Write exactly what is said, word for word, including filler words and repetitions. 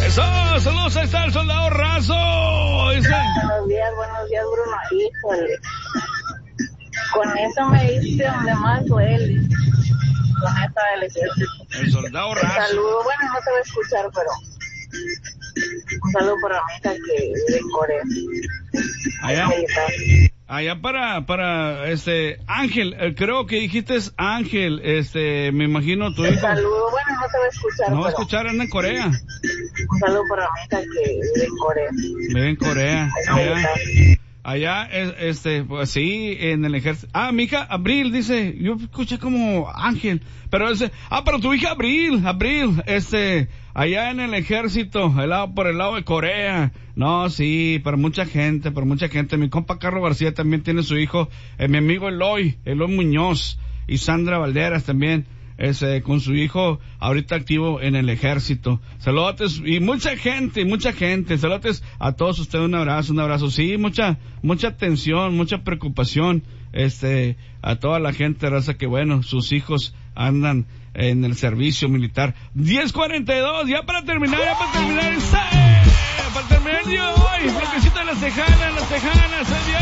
Eso, saludos, ahí está el soldado raso. Dice. Buenos días, buenos días, Bruno. Híjole. Con eso me diste donde más duele. Con esta del ejército. El soldado raso. Un saludo, bueno, no te voy a escuchar, pero un saludo para mi hija que vive en Corea. Allá. Allá para, para, este, Ángel, eh, creo que dijiste es Ángel, este, me imagino tu hijo. Un saludo, bueno, no te voy a escuchar. No va a escuchar, anda en Corea. Un saludo para mi hija que vive en Corea. Vive en Corea. Allá, allá, este, pues sí, en el ejército. Ah, mi hija Abril dice, yo escuché como Ángel, pero ese, ah, pero tu hija Abril, Abril, este, allá en el ejército, el lado, por el lado de Corea. No, sí, para mucha gente, para mucha gente. Mi compa Carlos García también tiene su hijo, eh, mi amigo Eloy, Eloy Muñoz, y Sandra Valderas también, ese, con su hijo ahorita activo en el ejército. Saludos, y mucha gente, mucha gente, saludos a todos ustedes, un abrazo, un abrazo. Sí, mucha, mucha tensión, mucha preocupación, este, a toda la gente, raza, que bueno, sus hijos andan en el servicio militar. diez cuarenta y dos, ya para terminar, ya para terminar, ¡sí! Para terminar el día de hoy, bloquecito de las tejanas, las tejanas, el día